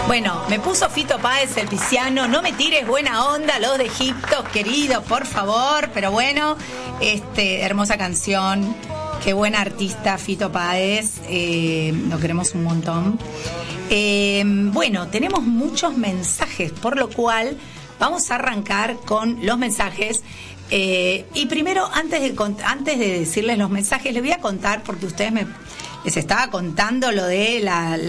Bueno, me puso Fito Páez el pisciano, no me tires buena onda los de Egipto, querido, por favor, pero bueno, hermosa canción, qué buena artista Fito Páez, lo queremos un montón. Bueno, tenemos muchos mensajes, por lo cual vamos a arrancar con los mensajes. Y primero, antes de decirles los mensajes, les voy a contar, porque les estaba contando lo de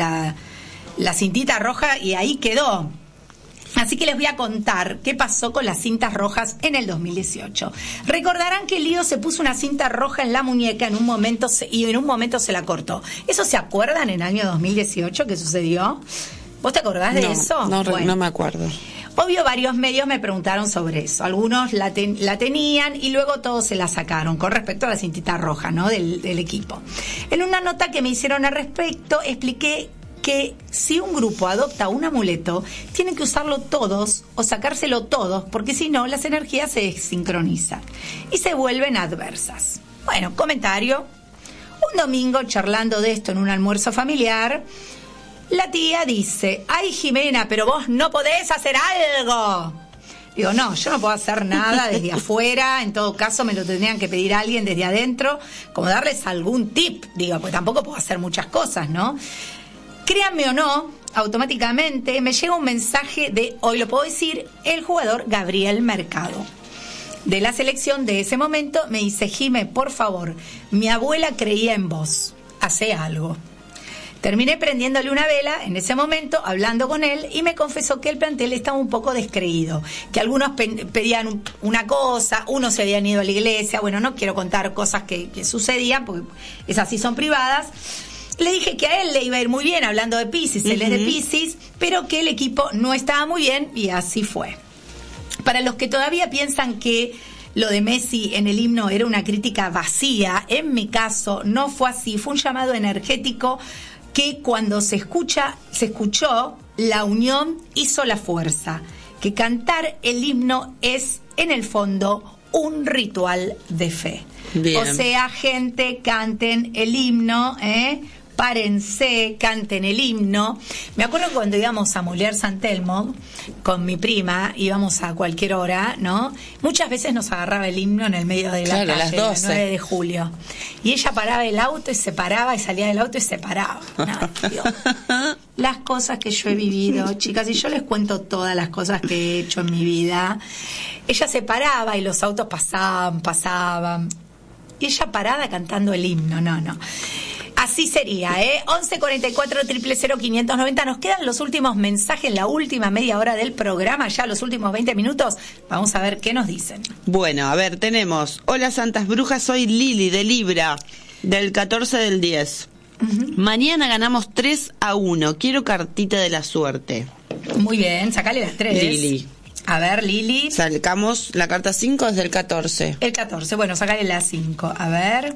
la cintita roja y ahí quedó. Así que les voy a contar qué pasó con las cintas rojas en el 2018. Recordarán que Lío se puso una cinta roja en la muñeca en un momento se la cortó. ¿Eso se acuerdan en el año 2018 que sucedió? ¿Vos te acordás de eso? No me acuerdo. Obvio, varios medios me preguntaron sobre eso. Algunos la tenían y luego todos se la sacaron con respecto a la cintita roja, ¿no? del equipo. En una nota que me hicieron al respecto, expliqué que si un grupo adopta un amuleto, tienen que usarlo todos o sacárselo todos, porque si no, las energías se desincronizan y se vuelven adversas. Bueno, comentario. Un domingo, charlando de esto en un almuerzo familiar, la tía dice: ay, Jimena, pero vos no podés hacer algo. Digo, no, yo no puedo hacer nada desde afuera, en todo caso me lo tendrían que pedir a alguien desde adentro, como darles algún tip, digo, pues tampoco puedo hacer muchas cosas, ¿no? Créanme o no, automáticamente me llega un mensaje de, hoy lo puedo decir, el jugador Gabriel Mercado. De la selección de ese momento me dice: Jime, por favor, mi abuela creía en vos, hacé algo. Terminé prendiéndole una vela en ese momento, hablando con él, y me confesó que el plantel estaba un poco descreído, que algunos pedían una cosa, unos se habían ido a la iglesia, bueno, no quiero contar cosas que sucedían, porque esas sí son privadas. Le dije que a él le iba a ir muy bien, hablando de Piscis, él es de Piscis, pero que el equipo no estaba muy bien, y así fue. Para los que todavía piensan que lo de Messi en el himno era una crítica vacía, en mi caso no fue así, fue un llamado energético que cuando se escuchó, la unión hizo la fuerza, que cantar el himno es, en el fondo, un ritual de fe. Bien. O sea, gente, canten el himno, párense, canten el himno. Me acuerdo cuando íbamos a Muller San Telmo con mi prima, íbamos a cualquier hora, ¿no? Muchas veces nos agarraba el himno en el medio de la calle, las 12. el 9 de julio. Y ella paraba el auto y se paraba, y salía del auto y se paraba. No, Dios. Las cosas que yo he vivido, chicas, y yo les cuento todas las cosas que he hecho en mi vida. Ella se paraba y los autos pasaban. Y ella parada cantando el himno, no. Así sería, 11 44 000 590. Nos quedan los últimos mensajes, la última media hora del programa, ya los últimos 20 minutos. Vamos a ver qué nos dicen. Bueno, a ver, tenemos: hola Santas Brujas, soy Lili de Libra, del 14 del 10. Mañana ganamos 3-1. Quiero cartita de la suerte. Muy bien, sacale las 3. Lili. A ver, Lili. Sacamos la carta 5 desde el 14. El 14, bueno, sacale la 5. A ver.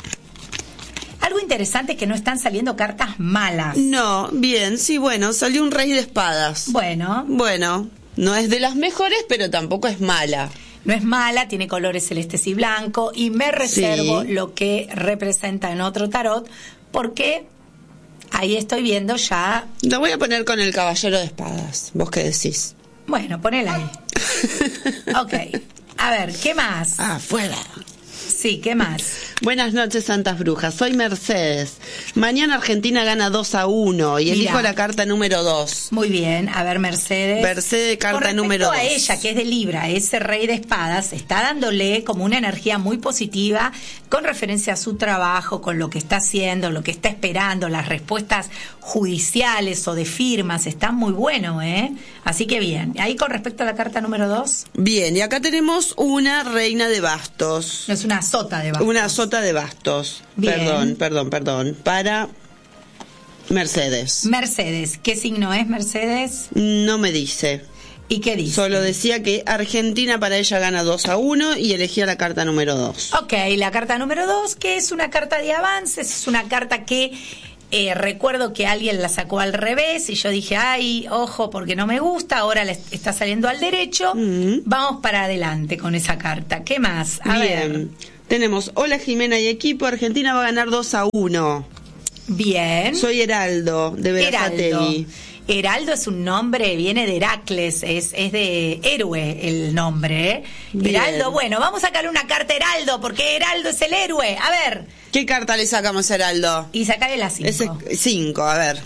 Algo interesante es que no están saliendo cartas malas. No, bien, sí, bueno, salió un rey de espadas. Bueno, no es de las mejores, pero tampoco es mala. No es mala, tiene colores celestes y blanco, y me reservo lo que representa en otro tarot, porque ahí estoy viendo ya... Lo voy a poner con el caballero de espadas. ¿Vos qué decís? Bueno, ponela ahí. Ok. A ver, ¿qué más? Fuera. Sí, ¿qué más? Buenas noches, Santas Brujas. Soy Mercedes. Mañana Argentina gana 2-1 y elijo la carta número 2. Muy bien. A ver, Mercedes. Mercedes, carta número 2. Con respecto a ella, que es de Libra, ese rey de espadas, está dándole como una energía muy positiva con referencia a su trabajo, con lo que está haciendo, lo que está esperando, las respuestas judiciales o de firmas. Está muy bueno, Así que bien. Ahí con respecto a la carta número 2. Bien, y acá tenemos una reina de bastos. No, es una sota de bastos. Una sota de bastos. Bien. Perdón. Para Mercedes. Mercedes. ¿Qué signo es Mercedes? No me dice. ¿Y qué dice? Solo decía que Argentina para ella gana 2-1 y elegía la carta número 2. Ok, la carta número 2, que es una carta de avances, es una carta que recuerdo que alguien la sacó al revés y yo dije, ay, ojo, porque no me gusta, ahora le está saliendo al derecho. Vamos para adelante con esa carta. ¿Qué más? A ver. Tenemos: hola Jimena y equipo, Argentina va a ganar 2-1. Bien. Soy Heraldo, de Berazategui. Heraldo es un nombre, viene de Heracles, es de héroe el nombre, ¿eh? Heraldo, bueno, vamos a sacarle una carta a Heraldo, porque Heraldo es el héroe. A ver. ¿Qué carta le sacamos a Heraldo? Y sacarle la 5. 5, a ver.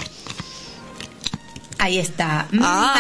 Ahí está.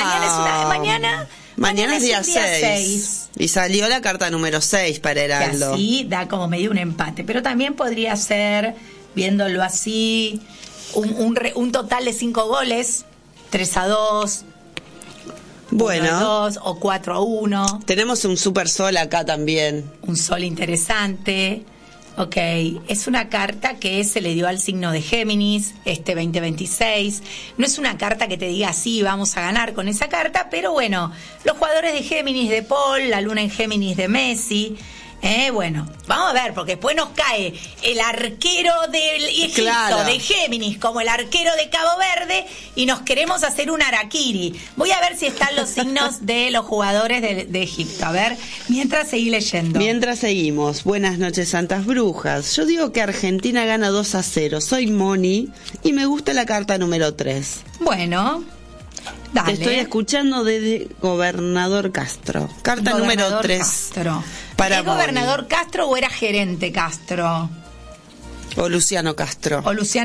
Mañana es día 6. Y salió la carta número 6 para Heraldo. Que así da como medio un empate. Pero también podría ser, viéndolo así, un total de 5 goles. 3-2. Bueno. 1-2 o 4-1. Tenemos un super sol acá también. Un sol interesante. Ok, es una carta que se le dio al signo de Géminis, 2026. No es una carta que te diga, sí, vamos a ganar con esa carta, pero bueno, los jugadores de Géminis de Paul, la luna en Géminis de Messi. Bueno, vamos a ver, porque después nos cae el arquero del Egipto, claro, de Géminis, como el arquero de Cabo Verde, y nos queremos hacer un harakiri. Voy a ver si están los signos de los jugadores de Egipto. A ver, mientras seguí leyendo. Mientras seguimos, buenas noches, Santas Brujas. Yo digo que Argentina gana 2-0. Soy Moni y me gusta la carta número 3. Bueno, dale. Te estoy escuchando desde Gobernador Castro. Carta número 3. Castro. Para ¿Es Gobernador Castro o era Gerente Castro? O Luciano Castro.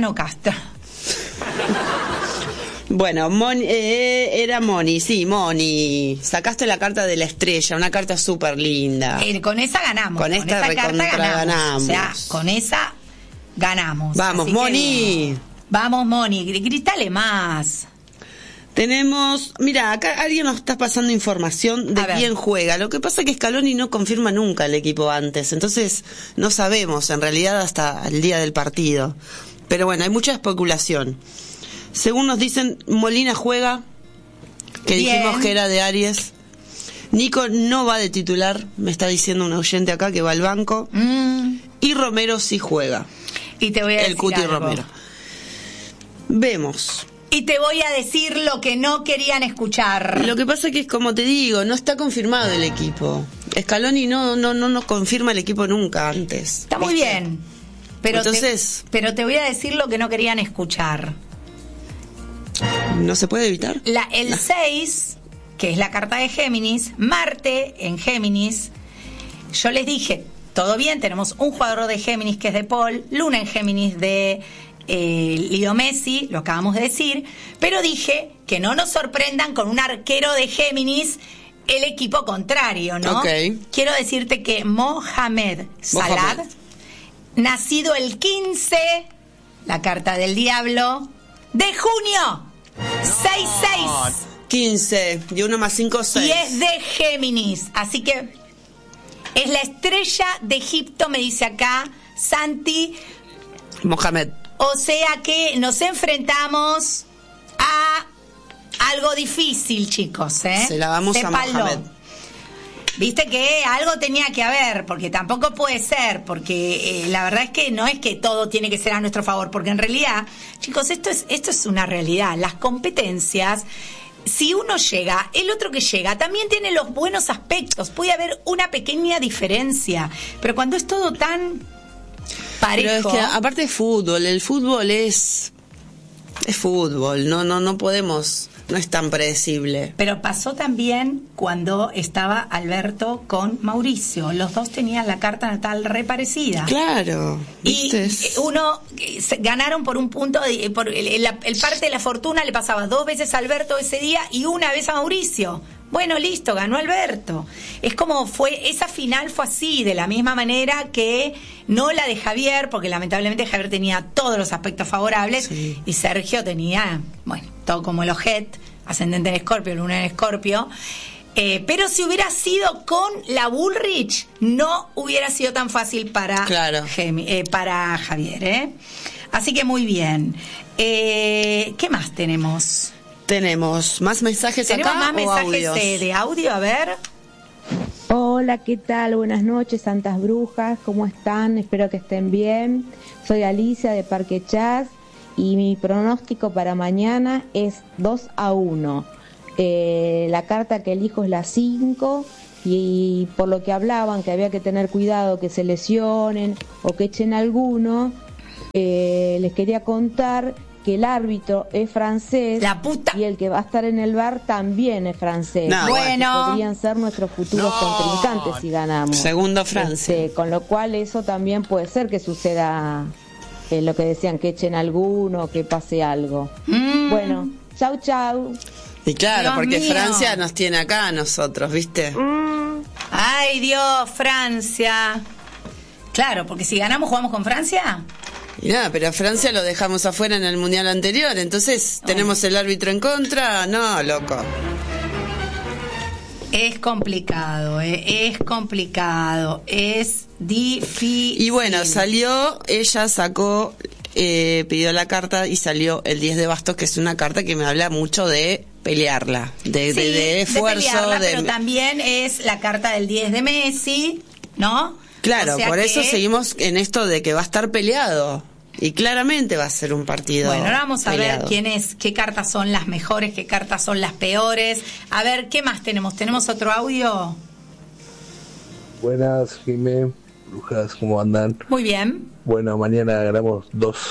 Bueno, era Moni, sí, Moni. Sacaste la carta de la estrella, una carta súper linda. Con esa ganamos. Con esta carta ganamos. O sea, con esa ganamos. Vamos, así Moni. Vamos, Moni, grítale más. Tenemos, mira, acá alguien nos está pasando información de quién juega. Lo que pasa es que Scaloni no confirma nunca el equipo antes, entonces no sabemos en realidad hasta el día del partido. Pero bueno, hay mucha especulación. Según nos dicen, Molina juega, que bien, dijimos que era de Aries. Nico no va de titular, me está diciendo un oyente acá que va al banco. Y Romero sí juega. Y te voy a decir el Cuti algo. Romero. Vemos. Y te voy a decir lo que no querían escuchar. Lo que pasa es que, como te digo, no está confirmado el equipo. Scaloni no nos confirma el equipo nunca antes. Está muy bien. Pero entonces, pero te voy a decir lo que no querían escuchar. ¿No se puede evitar? El 6, que es la carta de Géminis, Marte en Géminis. Yo les dije, todo bien, tenemos un jugador de Géminis que es de Paul, Luna en Géminis de Leo Messi, lo acabamos de decir, pero dije que no nos sorprendan con un arquero de Géminis el equipo contrario, ¿no? Okay. Quiero decirte que Mohamed Salah, nacido el 15, la carta del diablo, de junio, 6-6. 15, y 1 más 5, 6. Y es de Géminis, así que es la estrella de Egipto, me dice acá Santi Mohamed. O sea que nos enfrentamos a algo difícil, chicos, ¿eh? Se la vamos a Mohamed. Viste que algo tenía que haber, porque tampoco puede ser, porque la verdad es que no es que todo tiene que ser a nuestro favor, porque en realidad, chicos, esto es una realidad. Las competencias, si uno llega, el otro que llega también tiene los buenos aspectos. Puede haber una pequeña diferencia, pero cuando es todo tan parejo. Pero es que aparte es fútbol, el fútbol es fútbol, no podemos, no es tan predecible. Pero pasó también cuando estaba Alberto con Mauricio, los dos tenían la carta natal re parecida. Claro. ¿viste? Y uno ganaron por un punto, por el parte de la fortuna le pasaba 2 veces a Alberto ese día y 1 vez a Mauricio. Bueno, listo, ganó Alberto. Es como esa final fue así, de la misma manera que no la de Javier, porque lamentablemente Javier tenía todos los aspectos favorables, sí, y Sergio tenía, bueno, todo como el ojet, ascendente en Escorpio, luna en Escorpio. Pero si hubiera sido con la Bullrich, no hubiera sido tan fácil para, claro, para Javier, ¿eh? Así que muy bien. ¿Qué más tenemos? ¿Tenemos más mensajes acá? ¿Tenemos más mensajes de audio? A ver. Hola, ¿qué tal? Buenas noches, Santas Brujas. ¿Cómo están? Espero que estén bien. Soy Alicia de Parque Chas y mi pronóstico para mañana es 2-1. La carta que elijo es la 5 y por lo que hablaban que había que tener cuidado que se lesionen o que echen alguno, les quería contar que el árbitro es francés. La puta. Y el que va a estar en el bar también es francés. No, bueno. Podrían ser nuestros futuros contrincantes si ganamos. Segundo Francia. Con lo cual eso también puede ser que suceda lo que decían, que echen alguno, que pase algo. Bueno, chau chau. Y claro, Dios porque mío. Francia nos tiene acá a nosotros, ¿viste? Ay, Dios, Francia. Claro, porque si ganamos, ¿jugamos con Francia? Y nada, pero a Francia lo dejamos afuera en el Mundial anterior, entonces tenemos el árbitro en contra. No, loco. Es complicado, es complicado, es difícil. Y bueno, ella sacó, pidió la carta y salió el 10 de bastos, que es una carta que me habla mucho de pelearla, de esfuerzo. Pelearla, pero también es la carta del 10 de Messi, ¿no? Claro, O sea por que... eso seguimos en esto de que va a estar peleado. Y claramente va a ser un partido Bueno, ahora vamos a peleado. ver qué cartas son las mejores, qué cartas son las peores. A ver, ¿qué más tenemos? ¿Tenemos otro audio? Buenas, Jimé, brujas, ¿cómo andan? Muy bien. Bueno, mañana ganamos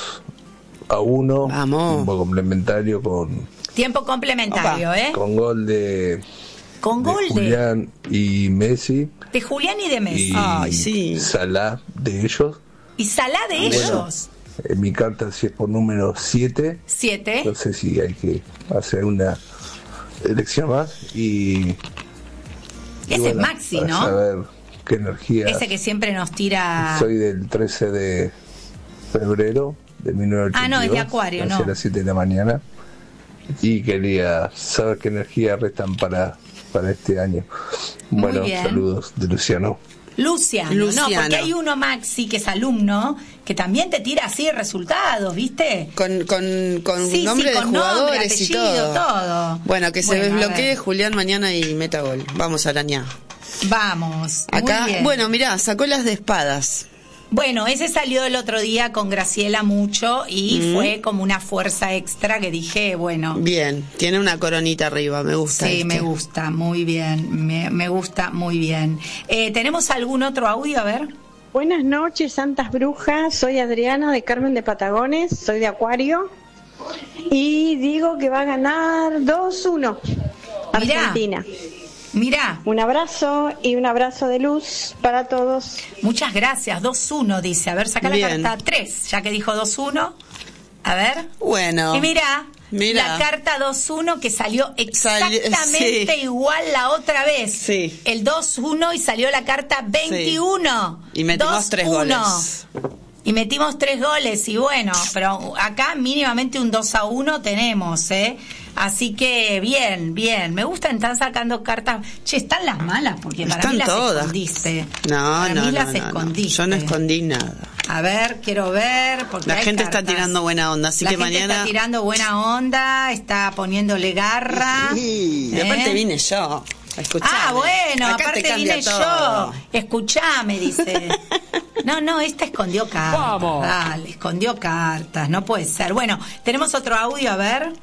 2-1. Vamos. Tiempo complementario con Tiempo complementario, Opa. con gol de Julián y Messi. De Julián y de Messi. Y Ay, sí. Salah de ellos. Y Salah de Bueno, ellos. En mi carta si es por número 7. 7. No sé si hay que hacer una elección más. Y Ese es Maxi, para ¿no? saber qué energía. Ese que siempre nos tira... Soy del 13 de febrero de 1982. Ah, no, es de Acuario, hacia no. las 7 de la mañana. Y quería saber qué energía restan para este año. Muy Bueno, bien. saludos de Luciano. Luciano. No, porque hay uno, Maxi, que es alumno, que también te tira así resultados, ¿viste? Con Sí, nombre sí, de con jugadores nombre, y apellido, todo. Bueno, que se Bueno, a desbloquee ver. Julián mañana y meta gol. Vamos, Arañá. Vamos. Acá, muy bien. bueno, mirá, sacó las de espadas. Bueno, ese salió el otro día con Graciela mucho y fue como una fuerza extra que dije, bueno. Bien, tiene una coronita arriba, me gusta. Sí, me gusta, muy bien, me gusta muy bien. ¿Tenemos algún otro audio? A ver. Buenas noches, santas brujas. Soy Adriana de Carmen de Patagones, soy de Acuario. Y digo que va a ganar 2-1 Argentina. Mirá. Un abrazo y un abrazo de luz para todos. Muchas gracias. 2-1 dice. A ver, saca la Bien. carta 3, ya que dijo 2-1. A ver. Bueno. Y mirá. Mirá. La carta 2-1 que salió exactamente sí. igual la otra vez. Sí. El 2-1 y salió la carta 21. Y metimos 3 goles. Y metimos 3 goles y bueno, pero acá mínimamente un 2-1 tenemos, ¿eh? Así que bien, bien. Me gustan, están sacando cartas. Che, están las malas porque para Están mí las todas. escondiste. No, para no, mí no, las no, escondiste. Yo no escondí nada. A ver, quiero ver. Porque La hay gente está cartas. tirando buena onda, así La que gente mañana. está tirando buena onda, está poniéndole garra. Y aparte vine yo. Escuchame. Ah, bueno, Acá te aparte cambia vine todo. yo. Escuchame, dice. No, esta escondió cartas. Vamos. Dale, escondió cartas, no puede ser. Bueno, tenemos otro audio, a ver.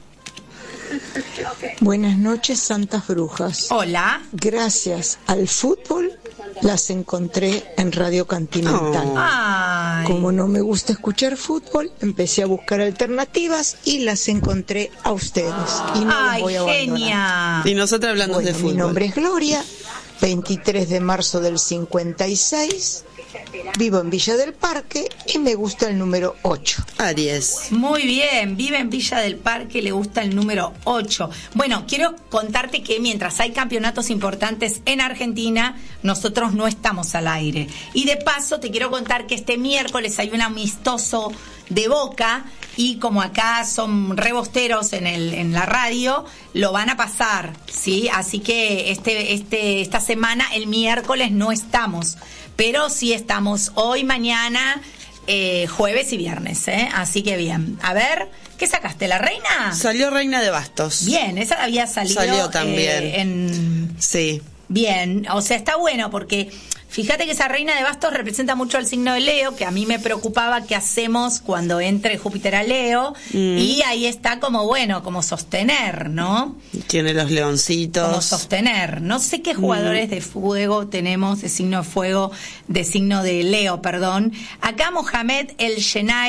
Buenas noches, santas brujas. Hola. Gracias al fútbol las encontré en Radio Continental. Ay. Como no me gusta escuchar fútbol, empecé a buscar alternativas y las encontré a ustedes. Y no las Ay, voy a abandonar. genia. Y nosotros hablando Bueno, de fútbol. mi nombre es Gloria, 23 de marzo del 56. Vivo en Villa del Parque y me gusta el número 8. Aries. Muy bien, vive en Villa del Parque, le gusta el número 8. Bueno, quiero contarte que mientras hay campeonatos importantes en Argentina, nosotros no estamos al aire. Y de paso te quiero contar que este miércoles hay un amistoso de Boca y como acá son rebosteros en la radio, lo van a pasar, ¿sí? Así que esta semana, el miércoles, no estamos. Pero sí estamos hoy, mañana, jueves y viernes, ¿eh? Así que bien. A ver, ¿qué sacaste? ¿La reina? Salió Reina de Bastos. Bien, esa había salido. Salió también. Sí. Bien, o sea, está bueno porque fíjate que esa reina de bastos representa mucho al signo de Leo, que a mí me preocupaba qué hacemos cuando entre Júpiter a Leo, y ahí está como, bueno, como sostener, ¿no? Tiene los leoncitos. Como sostener. No sé qué jugadores de fuego tenemos, de signo de fuego, de signo de Leo, perdón. Acá Mohamed El Yenay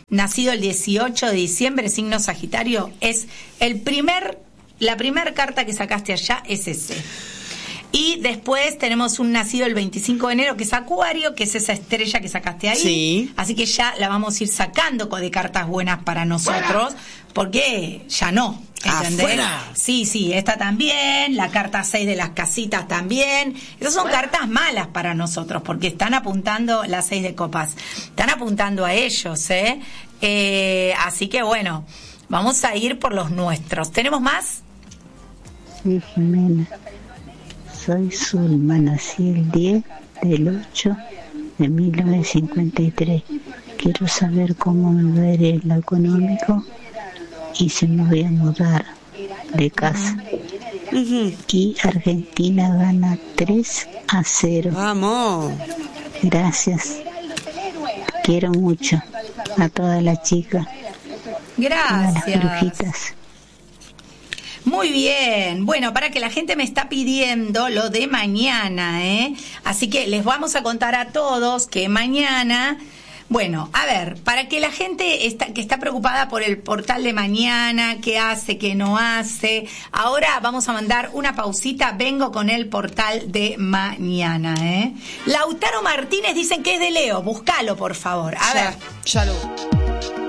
nacido el 18 de diciembre, signo Sagitario, es la primer carta que sacaste allá es ese. Y después tenemos un nacido el 25 de enero, que es Acuario, que es esa estrella que sacaste ahí. Sí. Así que ya la vamos a ir sacando de cartas buenas para nosotros, porque ya no, ¿entendés? ¡Afuera! Sí, esta también, la carta 6 de las casitas también. Esas son cartas malas para nosotros, porque están apuntando, la 6 de copas, están apuntando a ellos, así que bueno, vamos a ir por los nuestros. ¿Tenemos más? Sí, Jimena. Soy Zulma, nací el 10 del 8 de 1953. Quiero saber cómo me va a ir en lo económico y si me voy a mudar de casa. Y Argentina gana 3-0. ¡Vamos! Gracias. Quiero mucho a todas las chicas. Gracias. A las brujitas. Muy bien. Bueno, para que la gente me está pidiendo lo de mañana, Así que les vamos a contar a todos que mañana... Bueno, a ver, para que la gente que está preocupada por el portal de mañana, qué hace, qué no hace, ahora vamos a mandar una pausita, vengo con el portal de mañana, Lautaro Martínez dicen que es de Leo, búscalo por favor. A ver. Ya lo...